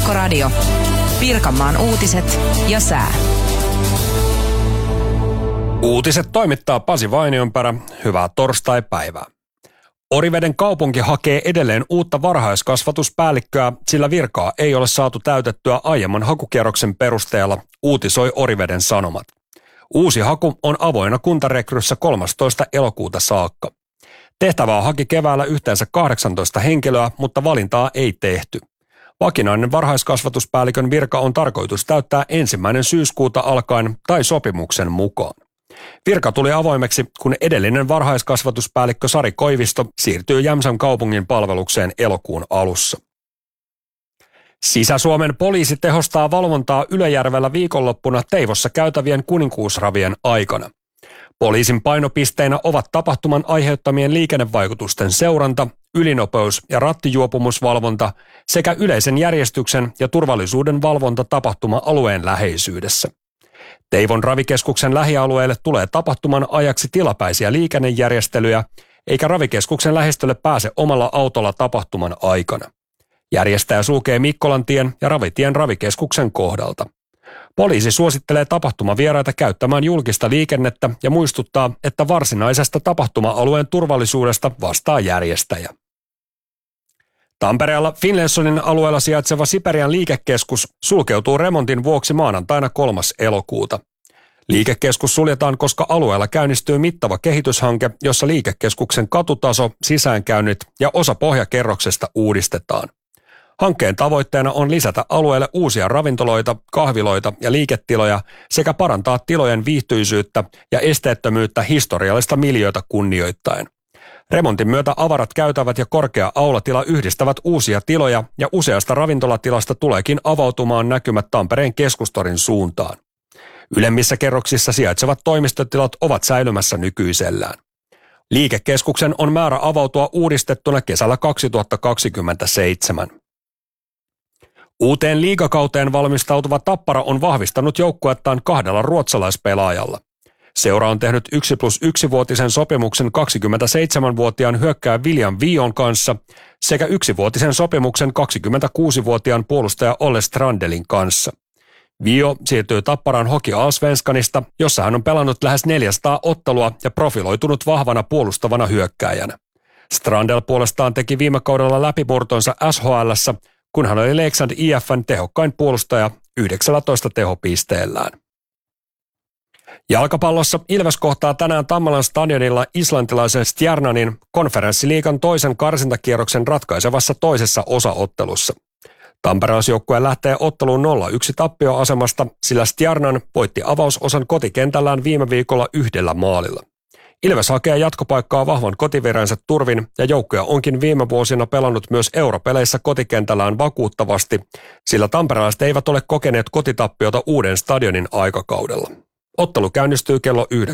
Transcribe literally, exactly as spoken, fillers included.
Verkkoradio. Pirkanmaan uutiset ja sää. Uutiset toimittaa Pasi Vainionperä. Hyvää torstai-päivää. Oriveden kaupunki hakee edelleen uutta varhaiskasvatuspäällikköä, sillä virkaa ei ole saatu täytettyä aiemman hakukierroksen perusteella, uutisoi Oriveden Sanomat. Uusi haku on avoinna kuntarekryssä kolmastoista elokuuta saakka. Tehtävää haki keväällä yhteensä kahdeksantoista henkilöä, mutta valintaa ei tehty. Vakinainen varhaiskasvatuspäällikön virka on tarkoitus täyttää ensimmäinen syyskuuta alkaen tai sopimuksen mukaan. Virka tuli avoimeksi, kun edellinen varhaiskasvatuspäällikkö Sari Koivisto siirtyy Jämsän kaupungin palvelukseen elokuun alussa. Sisä-Suomen poliisi tehostaa valvontaa Ylöjärvellä viikonloppuna Teivossa käytävien kuninkuusravien aikana. Poliisin painopisteinä ovat tapahtuman aiheuttamien liikennevaikutusten seuranta, ylinopeus- ja rattijuopumusvalvonta sekä yleisen järjestyksen ja turvallisuuden valvonta tapahtuma-alueen läheisyydessä. Teivon ravikeskuksen lähialueelle tulee tapahtuman ajaksi tilapäisiä liikennejärjestelyjä, eikä ravikeskuksen lähistölle pääse omalla autolla tapahtuman aikana. Järjestäjä sulkee Mikkolantien ja Ravitien ravikeskuksen kohdalta. Poliisi suosittelee tapahtumavieraita käyttämään julkista liikennettä ja muistuttaa, että varsinaisesta tapahtuma-alueen turvallisuudesta vastaa järjestäjä. Tampereella Finlaysonin alueella sijaitseva Siperian liikekeskus sulkeutuu remontin vuoksi maanantaina kolmas elokuuta. Liikekeskus suljetaan, koska alueella käynnistyy mittava kehityshanke, jossa liikekeskuksen katutaso, sisäänkäynnit ja osa pohjakerroksesta uudistetaan. Hankkeen tavoitteena on lisätä alueelle uusia ravintoloita, kahviloita ja liiketiloja sekä parantaa tilojen viihtyisyyttä ja esteettömyyttä historiallista miljöötä kunnioittaen. Remontin myötä avarat käytävät ja korkea aulatila yhdistävät uusia tiloja ja useasta ravintolatilasta tuleekin avautumaan näkymät Tampereen keskustorin suuntaan. Ylemmissä kerroksissa sijaitsevat toimistotilat ovat säilymässä nykyisellään. Liikekeskuksen on määrä avautua uudistettuna kesällä kaksituhattakaksikymmentäseitsemän. Uuteen liigakauteen valmistautuva Tappara on vahvistanut joukkuettaan kahdella ruotsalaispelaajalla. Seura on tehnyt yksi plus yksi vuotisen sopimuksen kaksikymmentäseitsemänvuotiaan hyökkääjä William Vion kanssa sekä yksivuotisen sopimuksen kaksikymmentäkuusivuotiaan puolustaja Olle Strandelin kanssa. Vio siirtyy Tapparaan Hockey Allsvenskanista, jossa hän on pelannut lähes neljäsataa ottelua ja profiloitunut vahvana puolustavana hyökkääjänä. Strandel puolestaan teki viime kaudella läpimurtonsa S H L:ssä, kun hän oli Leksand I F:n tehokkain puolustaja yhdeksäntoista tehopisteellään. Jalkapallossa Ilves kohtaa tänään Tammelan stadionilla islantilaisen Stjarnanin konferenssiliigan toisen karsintakierroksen ratkaisevassa toisessa osaottelussa. Tamperelaisjoukkue lähtee otteluun nolla yksi tappioasemasta, sillä Stjarnan voitti avausosan kotikentällään viime viikolla yhdellä maalilla. Ilves hakee jatkopaikkaa vahvan kotivireensä turvin ja joukkue onkin viime vuosina pelannut myös europeleissä kotikentällään vakuuttavasti, sillä tamperelaiset eivät ole kokeneet kotitappiota uuden stadionin aikakaudella. Ottelu käynnistyy kello yhdeksän.